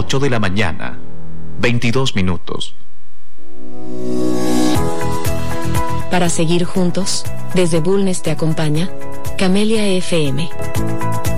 8 de la mañana, 22 minutos. Para seguir juntos, desde Bulnes te acompaña Camelia FM.